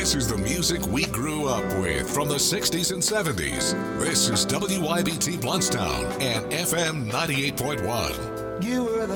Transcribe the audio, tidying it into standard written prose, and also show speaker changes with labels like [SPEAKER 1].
[SPEAKER 1] This is the music we grew up with from the 60s and 70s. This is WYBT Bluntstown and FM 98.1.
[SPEAKER 2] You were the